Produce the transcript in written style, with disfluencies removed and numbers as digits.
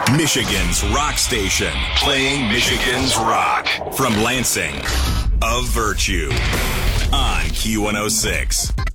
Michigan's rock station, playing Michigan's rock. From Lansing, of Virtue, on Q106.